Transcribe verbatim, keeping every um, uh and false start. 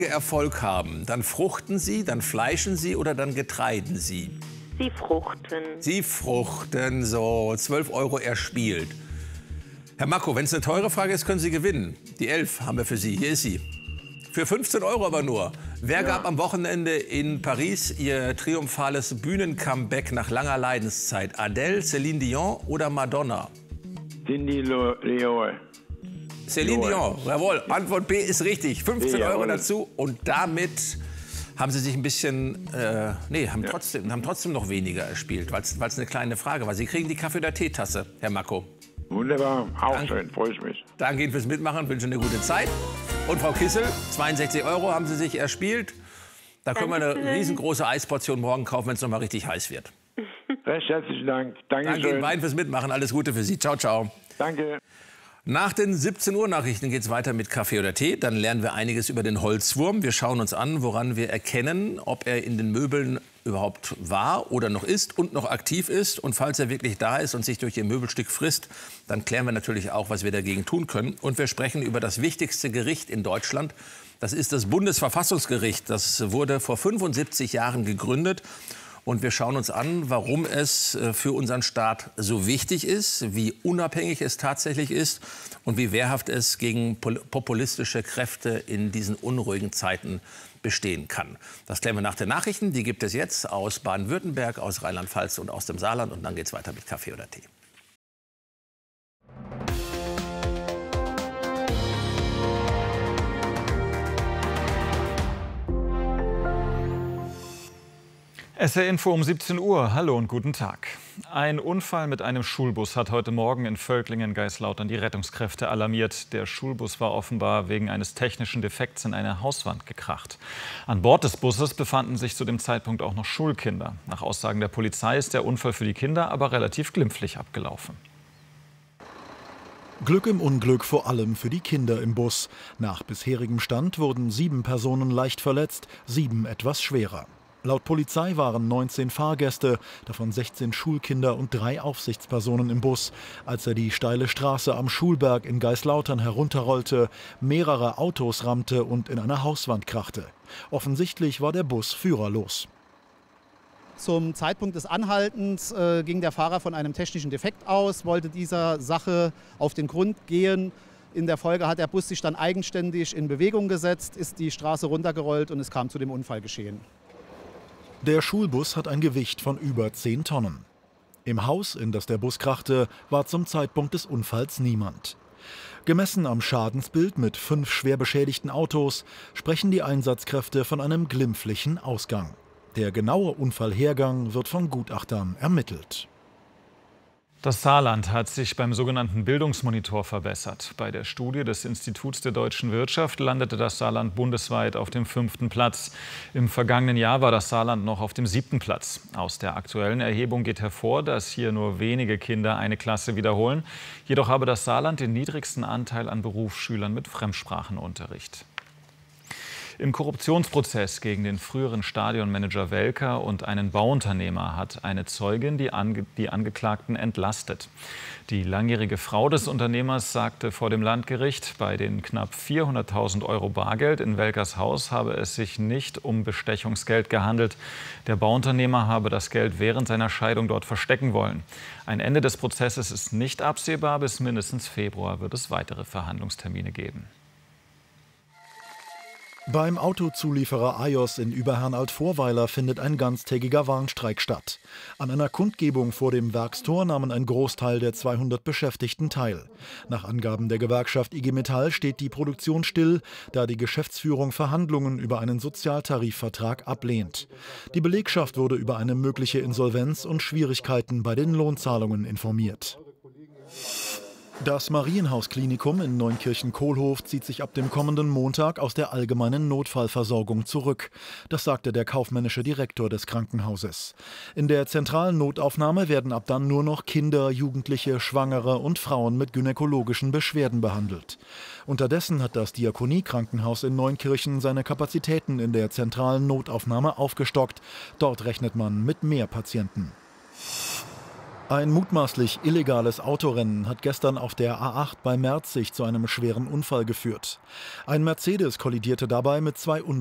Erfolg haben, dann fruchten Sie, dann fleischen Sie oder dann getreiden Sie? Sie fruchten. Sie fruchten, so zwölf Euro erspielt. Herr Makko, wenn es eine teure Frage ist, können Sie gewinnen. Die elf haben wir für Sie. Hier ist sie. Für fünfzehn Euro aber nur. Wer Ja. gab am Wochenende in Paris ihr triumphales Bühnencomeback nach langer Leidenszeit? Adele, Céline Dion oder Madonna? Cindy Leon. Céline Dion, jawohl. Antwort B ist richtig. fünfzehn Jawohl. Euro dazu und damit haben Sie sich ein bisschen, äh, nee, haben, Ja. trotzdem, haben trotzdem noch weniger erspielt, weil es eine kleine Frage war. Sie kriegen die Kaffee- oder Teetasse, Herr Makko. Wunderbar, auch Danke. schön, freue ich mich. Danke Ihnen fürs Mitmachen, wünsche eine gute Zeit. Und Frau Kissel, zweiundsechzig Euro haben Sie sich erspielt. Da können wir eine Dankeschön. riesengroße Eisportion morgen kaufen, wenn es noch mal richtig heiß wird. Recht herzlichen Dank. Danke Ihnen Dankeschön. beiden fürs Mitmachen. Alles Gute für Sie. Ciao, ciao. Danke. Nach den siebzehn Uhr Nachrichten geht es weiter mit Kaffee oder Tee. Dann lernen wir einiges über den Holzwurm. Wir schauen uns an, woran wir erkennen, ob er in den Möbeln überhaupt war oder noch ist und noch aktiv ist. Und falls er wirklich da ist und sich durch Ihr Möbelstück frisst, dann klären wir natürlich auch, was wir dagegen tun können. Und wir sprechen über das wichtigste Gericht in Deutschland. Das ist das Bundesverfassungsgericht. Das wurde vor fünfundsiebzig Jahren gegründet. Und wir schauen uns an, warum es für unseren Staat so wichtig ist, wie unabhängig es tatsächlich ist und wie wehrhaft es gegen populistische Kräfte in diesen unruhigen Zeiten bestehen kann. Das klären wir nach den Nachrichten. Die gibt es jetzt aus Baden-Württemberg, aus Rheinland-Pfalz und aus dem Saarland. Und dann geht es weiter mit Kaffee oder Tee. S R-Info um siebzehn Uhr. Hallo und guten Tag. Ein Unfall mit einem Schulbus hat heute Morgen in Völklingen-Geislautern die Rettungskräfte alarmiert. Der Schulbus war offenbar wegen eines technischen Defekts in eine Hauswand gekracht. An Bord des Busses befanden sich zu dem Zeitpunkt auch noch Schulkinder. Nach Aussagen der Polizei ist der Unfall für die Kinder aber relativ glimpflich abgelaufen. Glück im Unglück, vor allem für die Kinder im Bus. Nach bisherigem Stand wurden sieben Personen leicht verletzt, sieben etwas schwerer. Laut Polizei waren neunzehn Fahrgäste, davon sechzehn Schulkinder und drei Aufsichtspersonen im Bus, als er die steile Straße am Schulberg in Geislautern herunterrollte, mehrere Autos rammte und in eine Hauswand krachte. Offensichtlich war der Bus führerlos. Zum Zeitpunkt des Anhaltens äh, ging der Fahrer von einem technischen Defekt aus, wollte dieser Sache auf den Grund gehen. In der Folge hat der Bus sich dann eigenständig in Bewegung gesetzt, ist die Straße runtergerollt und es kam zu dem Unfallgeschehen. Der Schulbus hat ein Gewicht von über zehn Tonnen. Im Haus, in das der Bus krachte, war zum Zeitpunkt des Unfalls niemand. Gemessen am Schadensbild mit fünf schwer beschädigten Autos sprechen die Einsatzkräfte von einem glimpflichen Ausgang. Der genaue Unfallhergang wird von Gutachtern ermittelt. Das Saarland hat sich beim sogenannten Bildungsmonitor verbessert. Bei der Studie des Instituts der deutschen Wirtschaft landete das Saarland bundesweit auf dem fünften Platz. Im vergangenen Jahr war das Saarland noch auf dem siebten Platz. Aus der aktuellen Erhebung geht hervor, dass hier nur wenige Kinder eine Klasse wiederholen. Jedoch habe das Saarland den niedrigsten Anteil an Berufsschülern mit Fremdsprachenunterricht. Im Korruptionsprozess gegen den früheren Stadionmanager Welker und einen Bauunternehmer hat eine Zeugin die, Ange die Angeklagten entlastet. Die langjährige Frau des Unternehmers sagte vor dem Landgericht, bei den knapp vierhunderttausend Euro Bargeld in Welkers Haus habe es sich nicht um Bestechungsgeld gehandelt. Der Bauunternehmer habe das Geld während seiner Scheidung dort verstecken wollen. Ein Ende des Prozesses ist nicht absehbar. Bis mindestens Februar wird es weitere Verhandlungstermine geben. Beim Autozulieferer Ajos in Überherrn-Altvorweiler findet ein ganztägiger Warnstreik statt. An einer Kundgebung vor dem Werkstor nahmen ein Großteil der zweihundert Beschäftigten teil. Nach Angaben der Gewerkschaft I G Metall steht die Produktion still, da die Geschäftsführung Verhandlungen über einen Sozialtarifvertrag ablehnt. Die Belegschaft wurde über eine mögliche Insolvenz und Schwierigkeiten bei den Lohnzahlungen informiert. Das Marienhaus-Klinikum in Neunkirchen-Kohlhof zieht sich ab dem kommenden Montag aus der allgemeinen Notfallversorgung zurück. Das sagte der kaufmännische Direktor des Krankenhauses. In der zentralen Notaufnahme werden ab dann nur noch Kinder, Jugendliche, Schwangere und Frauen mit gynäkologischen Beschwerden behandelt. Unterdessen hat das Diakonie-Krankenhaus in Neunkirchen seine Kapazitäten in der zentralen Notaufnahme aufgestockt. Dort rechnet man mit mehr Patienten. Ein mutmaßlich illegales Autorennen hat gestern auf der A acht bei Merzig zu einem schweren Unfall geführt. Ein Mercedes kollidierte dabei mit zwei